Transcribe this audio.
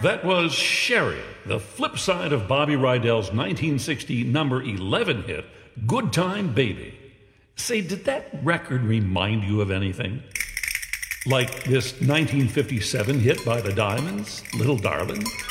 That was Sherry, the flip side of Bobby Rydell's 1960 number 11 hit, Good Time Baby. Say, did that record remind you of anything? Like this 1957 hit by the Diamonds, Little Darling?